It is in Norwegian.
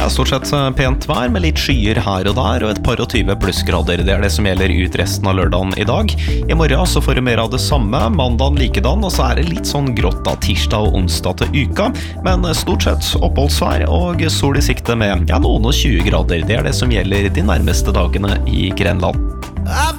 stort sett pent vær med litt skyer her og der, og et par og 20 plussgrader. Det det som gjelder ut resten av lørdagen i dag. I morgen så får du mer av det samme, mandagen likedan, og så det litt sånn grått da tirsdag og onsdag til uka. Men stort sett oppholdsvær og sol i sikte med noen og 20 grader. Det det som gjelder de nærmeste dagene i Grenland.